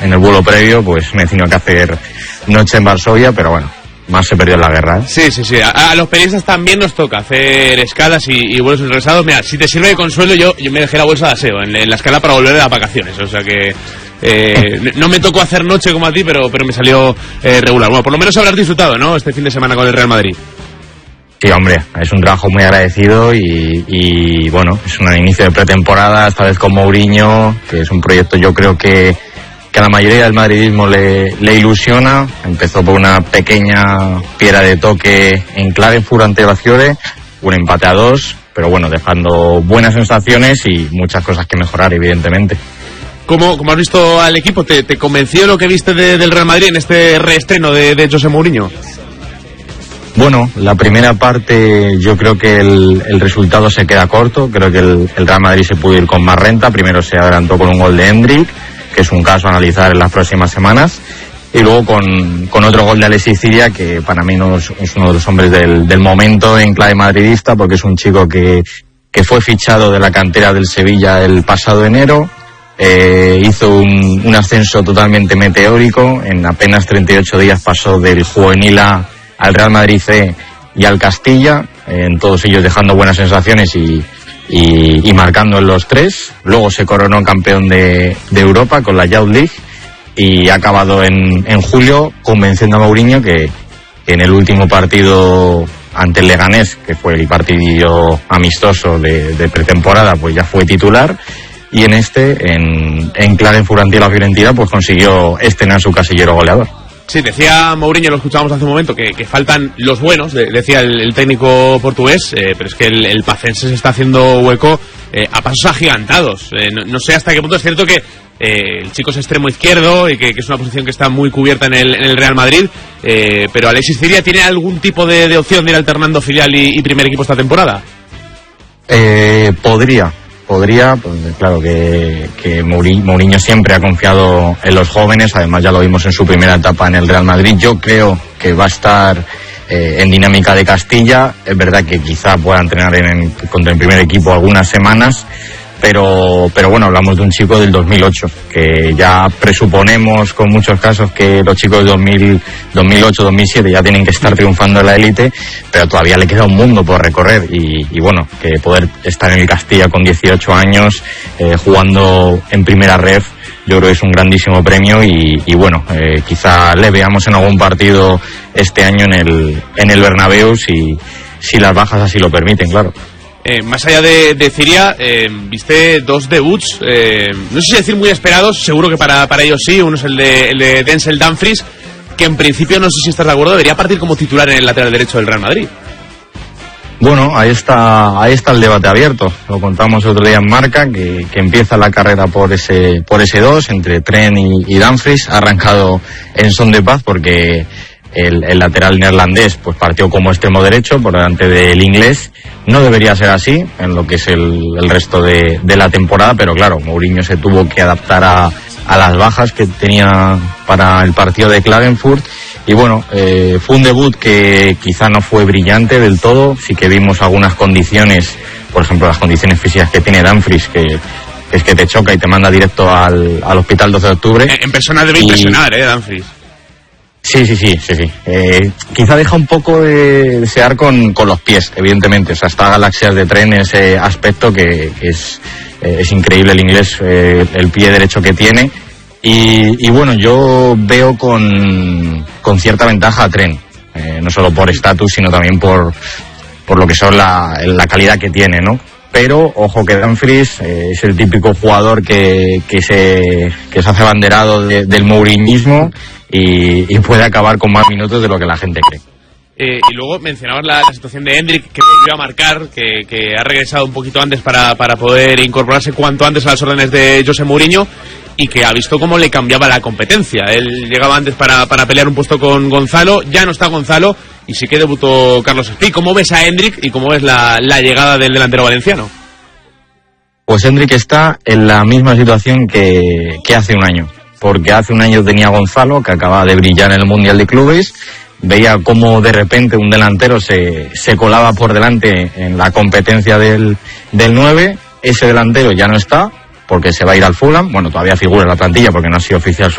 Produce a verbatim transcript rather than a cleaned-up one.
en el vuelo previo, pues me he tenido que hacer noche en Varsovia, pero bueno, más se perdió en la guerra, ¿eh? Sí, sí, sí. A, a los periodistas también nos toca hacer escalas y, y vuelos regresados. Mira, si te sirve de consuelo, yo, yo me dejé la bolsa de aseo en, en la escala para volver de las vacaciones. O sea que eh, no me tocó hacer noche como a ti, pero, pero me salió eh, regular. Bueno, por lo menos habrás disfrutado, ¿no?, este fin de semana con el Real Madrid. Sí, hombre, es un trabajo muy agradecido y, y bueno, es un inicio de pretemporada, esta vez con Mourinho, que es un proyecto yo creo que que a la mayoría del madridismo le, le ilusiona. Empezó por una pequeña piedra de toque en Klagenfurt ante la Fiore, un empate a dos, pero bueno, dejando buenas sensaciones y muchas cosas que mejorar, evidentemente. ¿Cómo, cómo has visto al equipo? ¿Te, te convenció lo que viste de, del Real Madrid en este reestreno de, de José Mourinho? Bueno, la primera parte yo creo que el, el resultado se queda corto. Creo que el, el Real Madrid se pudo ir con más renta. Primero se adelantó con un gol de Hendrik, que es un caso a analizar en las próximas semanas, y luego con, con otro gol de Alexis Ciria, que para mí no es, es uno de los hombres del, del momento en clave madridista, porque es un chico que, que fue fichado de la cantera del Sevilla el pasado enero, eh, hizo un, un ascenso totalmente meteórico, en apenas treinta y ocho días pasó del juvenil A al Real Madrid C y al Castilla, en todos ellos dejando buenas sensaciones y Y, y marcando en los tres. Luego se coronó campeón de, de Europa con la Youth League y ha acabado en, en julio convenciendo a Mourinho que, que en el último partido ante el Leganés, que fue el partido amistoso de, de pretemporada, pues ya fue titular, y en este, en, en Klagenfurt ante la Fiorentina, pues consiguió estrenar su casillero goleador. Sí, decía Mourinho, lo escuchábamos hace un momento, que, que faltan los buenos, de, decía el, el técnico portugués, eh, pero es que el, el pacense se está haciendo hueco eh, a pasos agigantados. Eh, no, no sé hasta qué punto es cierto que eh, el chico es extremo izquierdo y que, que es una posición que está muy cubierta en el, en el Real Madrid, eh, pero Alexis Ciria ¿tiene algún tipo de, de opción de ir alternando filial y, y primer equipo esta temporada? Eh, podría. Podría, pues claro que, que Mourinho siempre ha confiado en los jóvenes, además ya lo vimos en su primera etapa en el Real Madrid. Yo creo que va a estar eh, en dinámica de Castilla. Es verdad que quizá pueda entrenar en, en, contra el primer equipo algunas semanas, pero, pero bueno, hablamos de un chico del dos mil ocho, que ya presuponemos con muchos casos que los chicos de dos mil, dos mil ocho, dos mil siete ya tienen que estar triunfando en la élite, pero todavía le queda un mundo por recorrer y, y bueno, que poder estar en el Castilla con dieciocho años, eh, jugando en primera ref, yo creo que es un grandísimo premio y, y bueno, eh, quizá le veamos en algún partido este año en el, en el Bernabéu si, si las bajas así lo permiten, claro. Eh, más allá de, de Ciria, eh, viste dos debuts, eh, no sé si decir muy esperados, seguro que para, para ellos sí. Uno es el de, el de Denzel Dumfries, que en principio, no sé si estás de acuerdo, debería partir como titular en el lateral derecho del Real Madrid. Bueno, ahí está, ahí está el debate abierto. Lo contamos otro día en Marca, que, que empieza la carrera por ese, por ese dos, entre Trent y, y Dumfries. Ha arrancado en son de paz porque el, el lateral neerlandés pues partió como extremo derecho por delante del inglés. No debería ser así en lo que es el, el resto de, de la temporada, pero claro, Mourinho se tuvo que adaptar a, a las bajas que tenía para el partido de Klagenfurt. Y bueno, eh, fue un debut que quizá no fue brillante del todo. Sí que vimos algunas condiciones, por ejemplo las condiciones físicas que tiene Dumfries, que, que es que te choca y te manda directo al, al hospital doce de octubre. En, en persona debe y... impresionar, ¿eh, Dumfries? Sí, sí, sí, sí, sí. Eh, quizá deja un poco de desear con, con los pies, evidentemente. O sea, está Galaxias de Tren en ese aspecto que, que es, eh, es increíble el inglés, eh, el pie derecho que tiene. Y, y bueno, yo veo con, con cierta ventaja a Tren, eh, no solo por estatus, sino también por, por lo que son la, la calidad que tiene, ¿no? Pero, ojo que Dumfries eh, es el típico jugador que, que, se, que se hace abanderado de, del mourinismo y, y puede acabar con más minutos de lo que la gente cree. Eh, y luego mencionabas la, la situación de Hendrik, que volvió a marcar, que, que ha regresado un poquito antes para, para poder incorporarse cuanto antes a las órdenes de José Mourinho, y que ha visto cómo le cambiaba la competencia. Él llegaba antes para, para pelear un puesto con Gonzalo, ya no está Gonzalo, y sí que debutó Carlos Espí. ¿Cómo ves a Hendrik y cómo ves la, la llegada del delantero valenciano? Pues Hendrik está en la misma situación que, que hace un año, porque hace un año tenía Gonzalo, que acababa de brillar en el Mundial de Clubes, veía cómo de repente un delantero se, se colaba por delante en la competencia del, del nueve, ese delantero ya no está, porque se va a ir al Fulham, bueno, todavía figura en la plantilla porque no ha sido oficial su